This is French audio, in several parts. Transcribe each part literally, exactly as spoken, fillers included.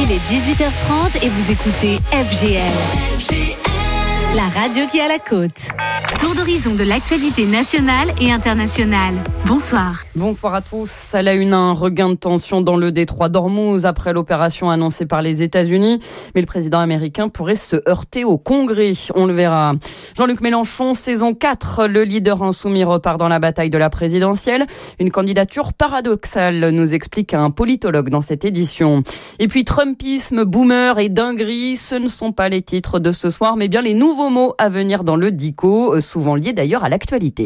Il est dix-huit heures trente et vous écoutez F G L. F G L, la radio qui a la côte. Tour d'horizon de l'actualité nationale et internationale. Bonsoir. Bonsoir à tous. À la une, un regain de tension dans le détroit d'Ormuz après l'opération annoncée par les États-Unis. Mais le président américain pourrait se heurter au Congrès. On le verra. Jean-Luc Mélenchon, saison quatre. Le leader insoumis repart dans la bataille de la présidentielle. Une candidature paradoxale, nous explique un politologue dans cette édition. Et puis Trumpisme, boomer et dinguerie, ce ne sont pas les titres de ce soir, mais bien les nouveaux mots à venir dans le dico, souvent liés d'ailleurs à l'actualité.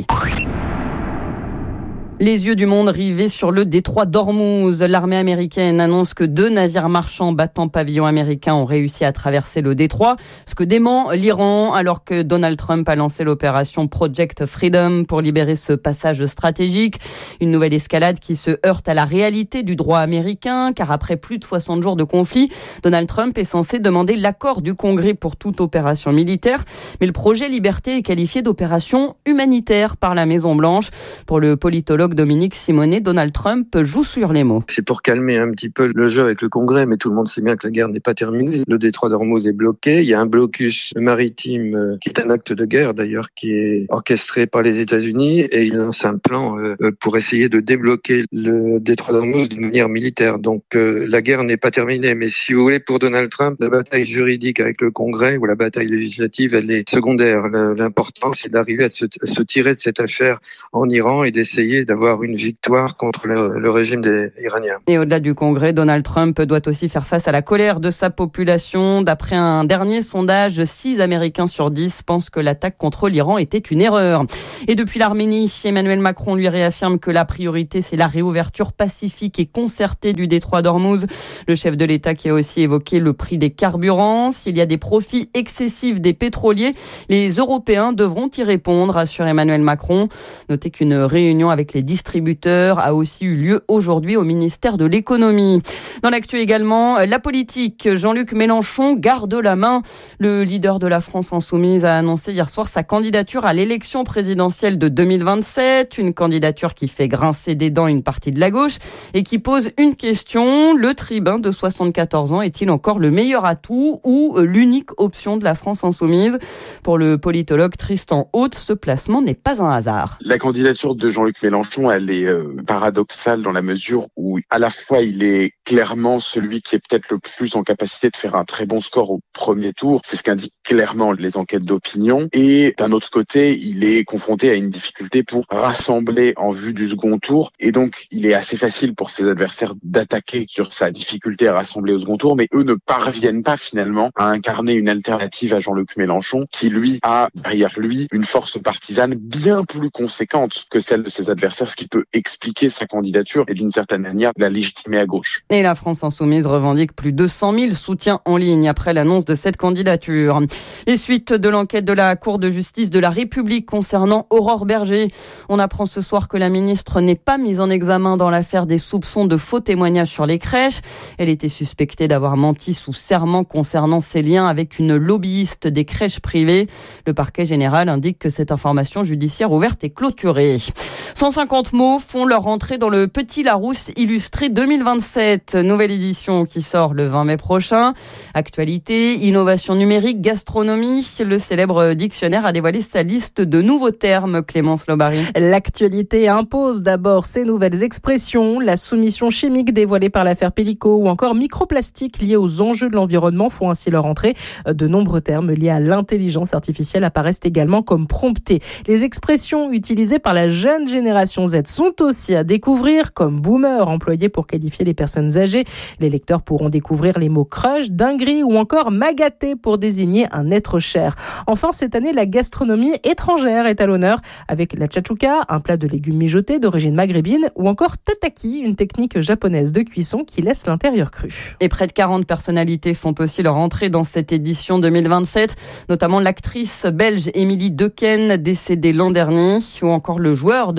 Les yeux du monde rivés sur le détroit d'Ormuz. L'armée américaine annonce que deux navires marchands battant pavillon américain ont réussi à traverser le détroit, ce que dément l'Iran alors que Donald Trump a lancé l'opération Project Freedom pour libérer ce passage stratégique. Une nouvelle escalade qui se heurte à la réalité du droit américain, car après plus de soixante jours de conflit, Donald Trump est censé demander l'accord du Congrès pour toute opération militaire. Mais le projet Liberté est qualifié d'opération humanitaire par la Maison-Blanche. Pour le politologue Dominique Simonet, Donald Trump joue sur les mots. C'est pour calmer un petit peu le jeu avec le Congrès, mais tout le monde sait bien que la guerre n'est pas terminée. Le détroit d'Ormuz est bloqué. Il y a un blocus maritime qui est un acte de guerre d'ailleurs, qui est orchestré par les États-Unis, et il lance un plan pour essayer de débloquer le détroit d'Ormuz de manière militaire. Donc la guerre n'est pas terminée, mais si vous voulez, pour Donald Trump, la bataille juridique avec le Congrès ou la bataille législative, elle est secondaire. L'important, c'est d'arriver à se, à se tirer de cette affaire en Iran et d'essayer d'avoir une victoire contre le, le régime des Iraniens. Et au-delà du Congrès, Donald Trump doit aussi faire face à la colère de sa population. D'après un dernier sondage, six Américains sur dix pensent que l'attaque contre l'Iran était une erreur. Et depuis l'Arménie, Emmanuel Macron lui réaffirme que la priorité, c'est la réouverture pacifique et concertée du détroit d'Ormuz. Le chef de l'État qui a aussi évoqué le prix des carburants. S'il y a des profits excessifs des pétroliers, les Européens devront y répondre, assure Emmanuel Macron. Notez qu'une réunion avec les distributeurs a aussi eu lieu aujourd'hui au ministère de l'économie. Dans l'actu également, la politique. Jean-Luc Mélenchon garde la main. Le leader de la France insoumise a annoncé hier soir sa candidature à l'élection présidentielle de deux mille vingt-sept. Une candidature qui fait grincer des dents une partie de la gauche et qui pose une question. Le tribun de soixante-quatorze ans est-il encore le meilleur atout ou l'unique option de la France insoumise? Pour le politologue Tristan Haute, ce placement n'est pas un hasard. La candidature de Jean-Luc Mélenchon, elle est euh, paradoxale dans la mesure où à la fois il est clairement celui qui est peut-être le plus en capacité de faire un très bon score au premier tour, c'est ce qu'indiquent clairement les enquêtes d'opinion, et d'un autre côté il est confronté à une difficulté pour rassembler en vue du second tour, et donc il est assez facile pour ses adversaires d'attaquer sur sa difficulté à rassembler au second tour, mais eux ne parviennent pas finalement à incarner une alternative à Jean-Luc Mélenchon qui lui a derrière lui une force partisane bien plus conséquente que celle de ses adversaires, ce qui peut expliquer sa candidature et d'une certaine manière la légitimer à gauche. Et la France insoumise revendique plus de cent mille soutiens en ligne après l'annonce de cette candidature. Les suites de l'enquête de la Cour de justice de la République concernant Aurore Berger. On apprend ce soir que la ministre n'est pas mise en examen dans l'affaire des soupçons de faux témoignages sur les crèches. Elle était suspectée d'avoir menti sous serment concernant ses liens avec une lobbyiste des crèches privées. Le parquet général indique que cette information judiciaire ouverte est clôturée. cent cinquante mots font leur entrée dans le Petit Larousse illustré deux mille vingt-sept. Nouvelle édition qui sort le vingt mai prochain. Actualité, innovation numérique, gastronomie. Le célèbre dictionnaire a dévoilé sa liste de nouveaux termes, Clémence Lobary. L'actualité impose d'abord ces nouvelles expressions. La soumission chimique dévoilée par l'affaire Pellico ou encore microplastique liés aux enjeux de l'environnement font ainsi leur entrée. De nombreux termes liés à l'intelligence artificielle apparaissent également comme promptés. Les expressions utilisées par la jeune génération Z sont aussi à découvrir, comme boomer employé pour qualifier les personnes âgées. Les lecteurs pourront découvrir les mots crush, dinguerie ou encore magaté pour désigner un être cher. Enfin, cette année, la gastronomie étrangère est à l'honneur avec la tchatchouka, un plat de légumes mijotés d'origine maghrébine, ou encore tataki, une technique japonaise de cuisson qui laisse l'intérieur cru. Et près de quarante personnalités font aussi leur entrée dans cette édition deux mille vingt-sept, notamment l'actrice belge Émilie Dequesne, décédée l'an dernier, ou encore le joueur de basket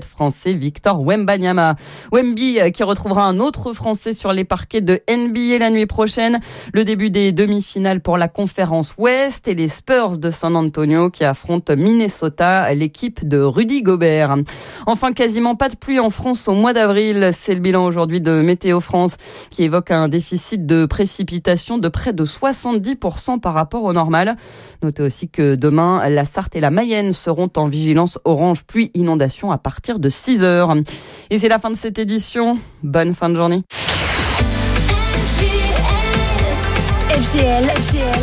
basket français Victor Wembanyama. Wemby qui retrouvera un autre Français sur les parquets de N B A la nuit prochaine. Le début des demi-finales pour la conférence Ouest et les Spurs de San Antonio qui affrontent Minnesota, l'équipe de Rudy Gobert. Enfin, quasiment pas de pluie en France au mois d'avril. C'est le bilan aujourd'hui de Météo France qui évoque un déficit de précipitations de près de soixante-dix pour cent par rapport au normal. Notez aussi que demain, la Sarthe et la Mayenne seront en vigilance orange pluie inondation à partir de six heures. Et c'est la fin de cette édition. Bonne fin de journée. F G L, F G L,